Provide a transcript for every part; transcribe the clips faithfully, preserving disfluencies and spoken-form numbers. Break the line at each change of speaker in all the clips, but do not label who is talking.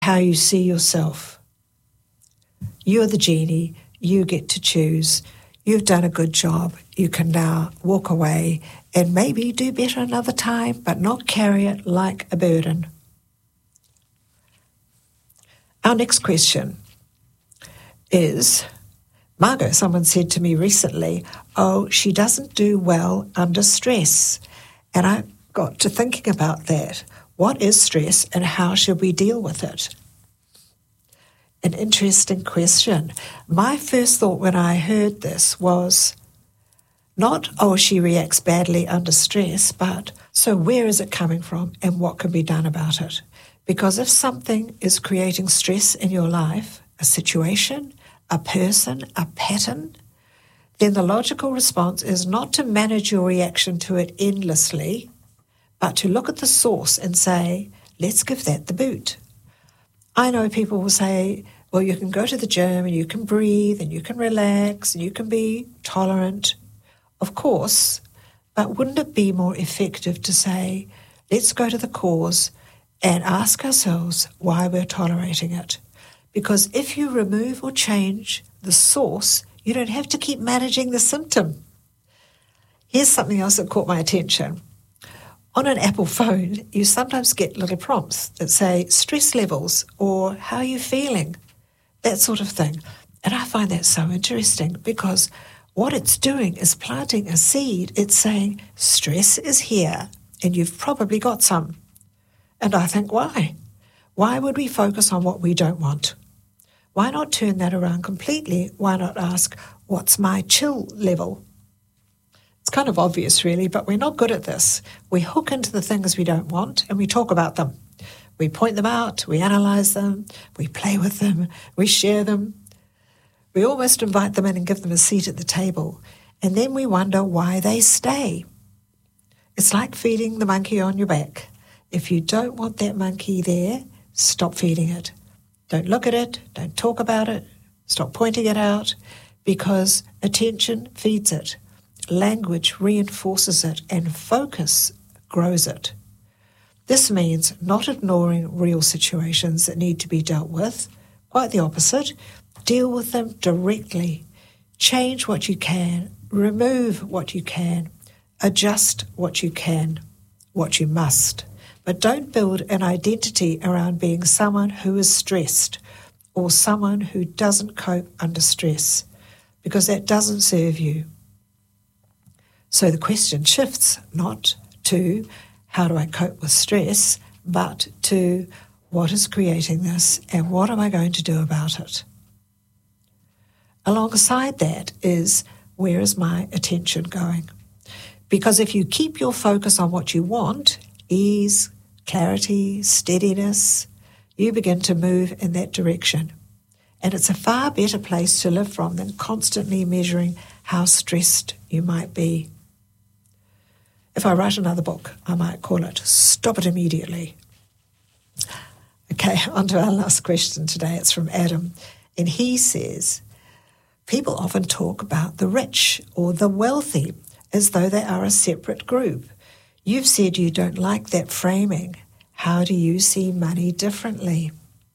how you see yourself. You're the genie. You get to choose. You've done a good job. You can now walk away and maybe do better another time, but not carry it like a burden. Our next question is, Margot, someone said to me recently, oh, she doesn't do well under stress. And I got to thinking about that. What is stress and how should we deal with it? An interesting question. My first thought when I heard this was not, oh, she reacts badly under stress, but so where is it coming from and what can be done about it? Because if something is creating stress in your life, a situation, a person, a pattern, then the logical response is not to manage your reaction to it endlessly, but to look at the source and say, let's give that the boot. I know people will say, well, you can go to the gym and you can breathe and you can relax and you can be tolerant. Of course, but wouldn't it be more effective to say, let's go to the cause and ask ourselves why we're tolerating it? Because if you remove or change the source, you don't have to keep managing the symptom. Here's something else that caught my attention. On an Apple phone, you sometimes get little prompts that say stress levels or how are you feeling, that sort of thing. And I find that so interesting because what it's doing is planting a seed. It's saying stress is here and you've probably got some. And I think, why? Why would we focus on what we don't want? Why not turn that around completely? Why not ask, what's my chill level? It's kind of obvious, really, but we're not good at this. We hook into the things we don't want and we talk about them. We point them out, we analyse them, we play with them, we share them. We almost invite them in and give them a seat at the table. And then we wonder why they stay. It's like feeding the monkey on your back. If you don't want that monkey there, stop feeding it. Don't look at it, don't talk about it, stop pointing it out, because attention feeds it. Language reinforces it, and focus grows it. This means not ignoring real situations that need to be dealt with. Quite the opposite. Deal with them directly. Change what you can. Remove what you can. Adjust what you can, what you must. But don't build an identity around being someone who is stressed or someone who doesn't cope under stress, because that doesn't serve you. So the question shifts not to how do I cope with stress, but to what is creating this and what am I going to do about it? Alongside that is, where is my attention going? Because if you keep your focus on what you want, ease, clarity, steadiness, you begin to move in that direction. And it's a far better place to live from than constantly measuring how stressed you might be. If I write another book, I might call it Stop It Immediately. Okay, on to our last question today. It's from Adam. And he says, people often talk about the rich or the wealthy as though they are a separate group. You've said you don't like that framing. How do you see money differently?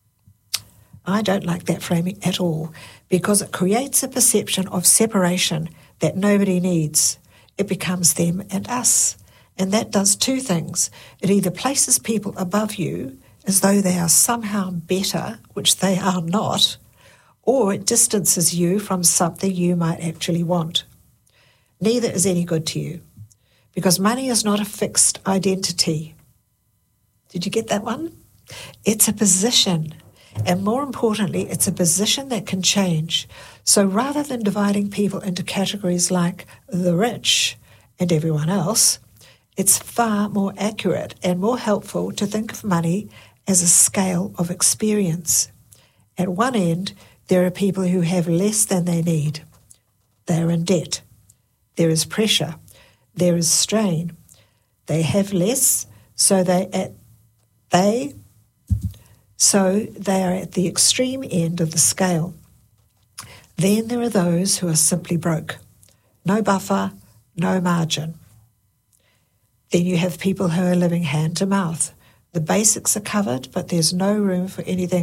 I don't like that framing at all because it creates a perception of separation that nobody needs. It becomes them and us. And that does two things. It either places people above you as though they are somehow better, which they are not, or it distances you from something you might actually want. Neither is any good to you, because money is not a fixed identity. Did you get that one? It's a position, and more importantly, it's a position that can change. So rather than dividing people into categories like the rich and everyone else, it's far more accurate and more helpful to think of money as a scale of experience. At one end, there are people who have less than they need. They are in debt. There is pressure. There is strain. They have less, so they at they so they are at the extreme end of the scale. Then there are those who are simply broke. No buffer, no margin. Then you have people who are living hand to mouth. The basics are covered, but there's no room for anything